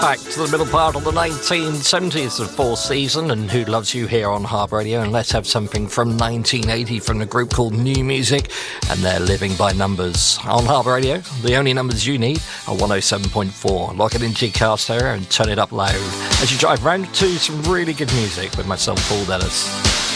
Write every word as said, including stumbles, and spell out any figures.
Back to the middle part of the nineteen seventies, the fourth season, and Who Loves You here on Harp Radio. And let's have something from nineteen eighty from the group called New Music, and they're Living by Numbers. On Harp Radio, the only numbers you need are one oh seven point four. Lock it into your car stereo and turn it up loud as you drive round to some really good music with myself, Paul Dennis.